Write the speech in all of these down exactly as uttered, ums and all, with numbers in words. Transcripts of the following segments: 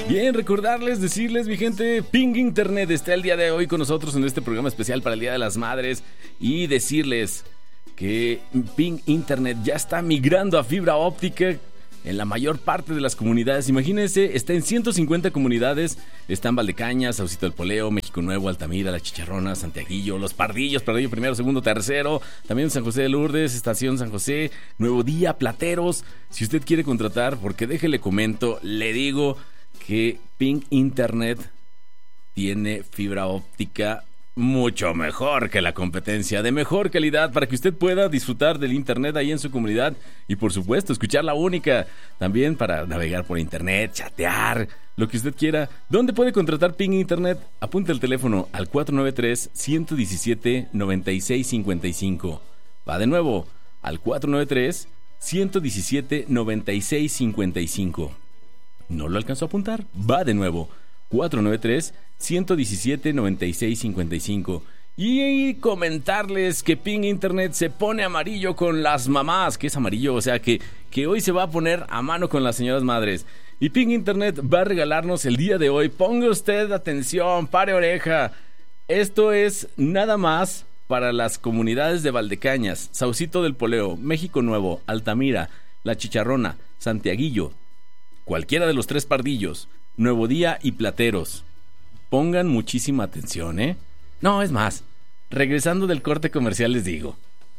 Bien, recordarles, decirles, mi gente, Ping Internet está el día de hoy con nosotros en este programa especial para el Día de las Madres. Y decirles que Ping Internet ya está migrando a fibra óptica en la mayor parte de las comunidades. Imagínense, está en ciento cincuenta comunidades. Están Valdecañas, Saucito del Poleo, México Nuevo, Altamira, La Chicharrona, Santiaguillo, Los Pardillos, Pardillo primero, segundo, tercero. También San José de Lourdes, Estación San José, Nuevo Día, Plateros. Si usted quiere contratar, porque déjele comento, le digo que Ping Internet tiene fibra óptica mucho mejor que la competencia, de mejor calidad, para que usted pueda disfrutar del internet ahí en su comunidad y, por supuesto, escuchar la única. También para navegar por internet, chatear, lo que usted quiera. ¿Dónde puede contratar Ping Internet? Apunte el teléfono al cuatro nueve tres, uno uno siete, nueve seis cinco cinco. Va de nuevo al cuatro nueve tres, uno uno siete, nueve seis cinco cinco. ¿No lo alcanzó a apuntar? Va de nuevo cuatro nueve tres, uno uno siete, nueve seis cinco cinco. Y comentarles que Ping Internet se pone amarillo con las mamás. ¿Qué es amarillo? O sea que, que hoy se va a poner a mano con las señoras madres. Y Ping Internet va a regalarnos el día de hoy. Ponga usted atención, pare oreja. Esto es nada más para las comunidades de Valdecañas, Saucito del Poleo, México Nuevo, Altamira, La Chicharrona, Santiaguillo, cualquiera de los tres Pardillos, Nuevo Día y Plateros. Pongan muchísima atención, ¿eh? No, es más, regresando del corte comercial les digo.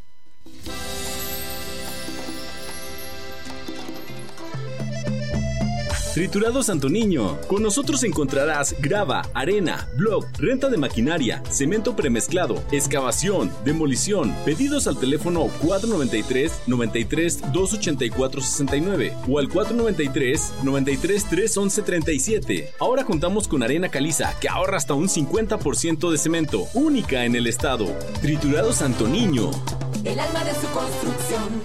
Triturados Santo Niño. Con nosotros encontrarás grava, arena, block, renta de maquinaria, cemento premezclado, excavación, demolición. Pedidos al teléfono cuatro nueve tres, nueve tres, dos ocho cuatro seis nueve o al cuatro nueve tres, nueve tres, tres once treinta y siete. Ahora contamos con arena caliza que ahorra hasta un cincuenta por ciento de cemento, única en el estado. Triturados Santo Niño. El alma de su construcción.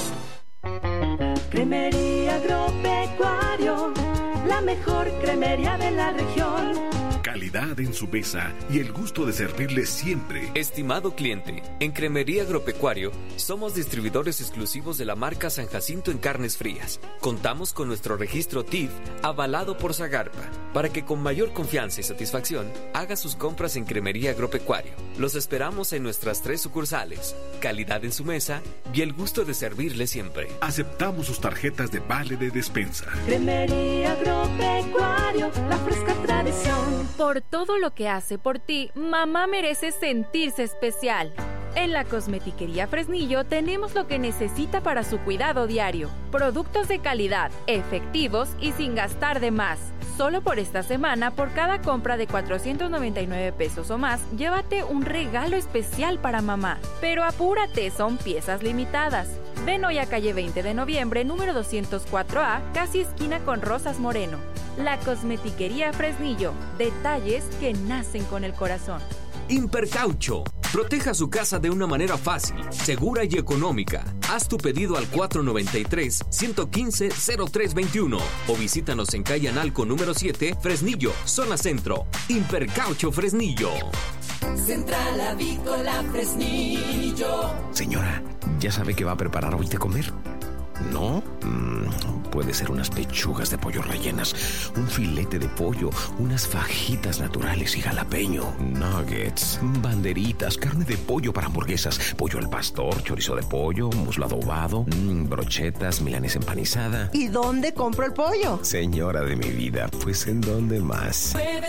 Cremería Agropecuario, la mejor cremería de la región. Calidad en su mesa y el gusto de servirle siempre. Estimado cliente, en Cremería Agropecuario somos distribuidores exclusivos de la marca San Jacinto en carnes frías. Contamos con nuestro registro T I F avalado por Zagarpa para que con mayor confianza y satisfacción haga sus compras en Cremería Agropecuario. Los esperamos en nuestras tres sucursales. Calidad en su mesa y el gusto de servirle siempre. Aceptamos sus tarjetas de vale de despensa. Cremería Agropecuario, la fresca tradición. Por todo lo que hace por ti, mamá merece sentirse especial. En la Cosmetiquería Fresnillo tenemos lo que necesita para su cuidado diario. Productos de calidad, efectivos y sin gastar de más. Solo por esta semana, por cada compra de cuatrocientos noventa y nueve pesos o más, llévate un regalo especial para mamá. Pero apúrate, son piezas limitadas. Ven hoy a calle veinte de noviembre, número doscientos cuatro A, casi esquina con Rosas Moreno. La Cosmetiquería Fresnillo, detalles que nacen con el corazón. Impercaucho. Proteja su casa de una manera fácil, segura y económica. Haz tu pedido al cuatro nueve tres, uno uno cinco, cero tres dos uno o visítanos en calle Analco número siete, Fresnillo, zona centro. Impercaucho Fresnillo. Central Avícola Fresnillo. Señora, ¿ya sabe qué va a preparar hoy de comer? ¿No? Mm, puede ser unas pechugas de pollo rellenas, un filete de pollo, unas fajitas naturales y jalapeño, nuggets, banderitas, carne de pollo para hamburguesas, pollo al pastor, chorizo de pollo, muslo adobado, mm, brochetas, milanesa empanizada. ¿Y dónde compro el pollo? Señora de mi vida, pues ¿en dónde más? Puedes